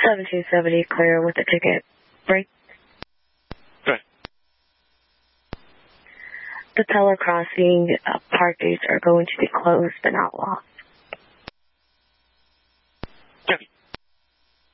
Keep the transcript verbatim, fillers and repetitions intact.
seventeen seventy, clear with the ticket. Break. Right. The Teller Crossing uh, park gates are going to be closed but not locked.